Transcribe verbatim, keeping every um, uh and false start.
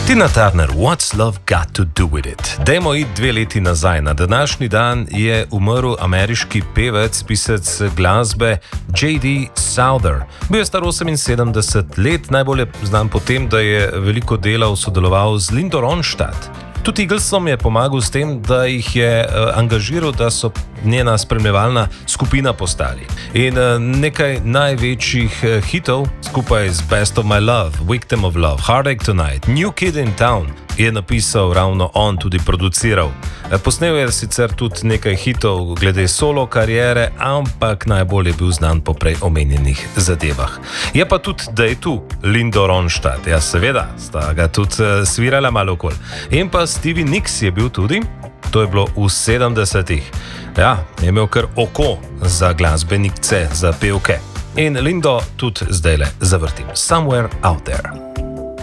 Tina Turner, What's Love Got to Do With It? Dajmo iti dve leti nazaj. Na današnji dan je umrl ameriški pevec, pisec glasbe J D Souther. Bil je star oseminsedemdeset let, najbolje znan po tem, da je veliko delal, sodeloval z Lindo Ronstadt. Tudi Eaglesom je pomagal s tem, da jih je uh, angažiral, da so njena spremljevalna skupina postali. In uh, nekaj največjih uh, hitov, skupaj z Best of My Love, Victim of Love, Heartache Tonight, New Kid in Town, je napisal ravno on, tudi produciral. Uh, posnel je sicer tudi nekaj hitov glede solo kariere, ampak najbolj je bil znan po prej omenjenih zadevah. Je pa tudi, da je tu Lindo Ronstadt, ja seveda, sta ga tudi uh, svirala malo okoli. In pa Stevie Nicks je bil tudi, to je bilo v sedemdesetih. Ja, je imel kar oko za glasbenikce, za pevke. In Lindo tudi zdajle zavrtim. Somewhere Out There.